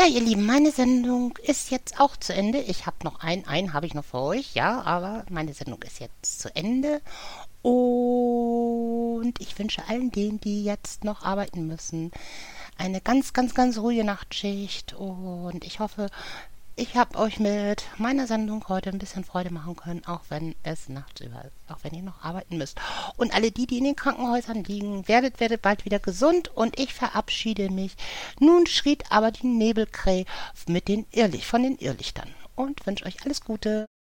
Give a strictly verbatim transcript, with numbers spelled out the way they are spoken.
ihr Lieben, meine Sendung ist jetzt auch zu Ende. Ich habe noch einen, einen habe ich noch für euch, ja, aber meine Sendung ist jetzt zu Ende. Und ich wünsche allen denen, die jetzt noch arbeiten müssen, eine ganz, ganz, ganz ruhige Nachtschicht. Und ich hoffe, ich habe euch mit meiner Sendung heute ein bisschen Freude machen können, auch wenn es nachts über ist, auch wenn ihr noch arbeiten müsst. Und alle die, die in den Krankenhäusern liegen, werdet, werdet bald wieder gesund. Und ich verabschiede mich. Nun schritt aber die Nebelkrähe mit den Irrlicht, von den Irrlichtern und wünsche euch alles Gute.